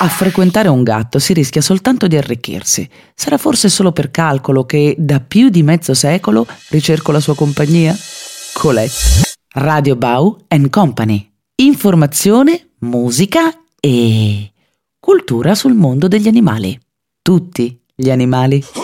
A frequentare un gatto si rischia soltanto di arricchirsi. Sarà forse solo per calcolo che da più di mezzo secolo ricerco la sua compagnia? Colette. Radio Bau & Company. Informazione, musica e cultura sul mondo degli animali. Tutti gli animali.